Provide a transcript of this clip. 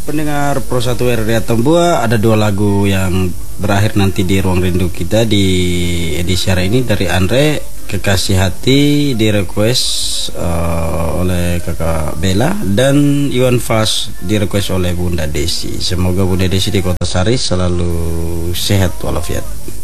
Pendengar Pro 1 RRI Tambua, ada dua lagu yang berakhir nanti di ruang rindu kita di edisi hari ini. Dari Andre, Kekasih Hati di request oleh kakak Bella, dan Iwan Fals di request oleh Bunda Desi. Semoga Bunda Desi di Kota Sari selalu sehat walafiat.